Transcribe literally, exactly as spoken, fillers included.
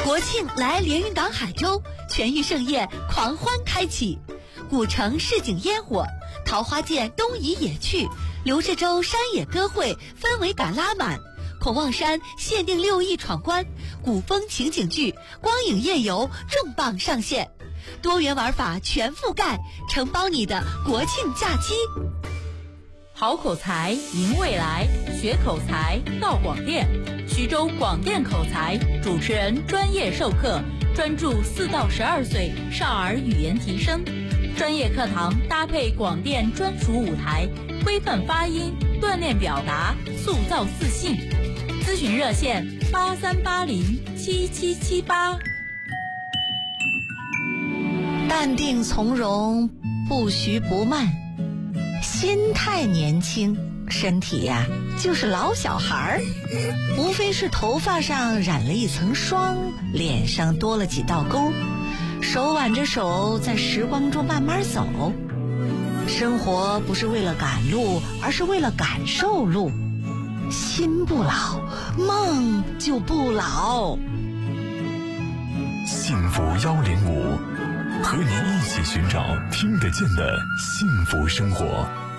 国庆来连云港海州，全域盛宴狂欢开启，古城市井烟火，桃花涧东夷野趣，刘志洲山野歌会氛围感拉满，孔望山限定六亿闯关，古风情景剧、光影夜游重磅上线，多元玩法全覆盖，承包你的国庆假期。 好口才赢未来，学口才到广电。徐州广电口才主持人专业授课，专注四到十二岁少儿语言提升。专业课堂搭配广电专属舞台，规范发音，锻炼表达，塑造自信。咨询热线八三八零七七七八。 淡定从容，不徐不慢，心态年轻，身体呀、啊、就是老小孩儿，无非是头发上染了一层霜，脸上多了几道沟，手挽着手在时光中慢慢走。生活不是为了赶路，而是为了感受路。心不老，梦就不老。 幸福幺零五，和您一起寻找听得见的幸福生活。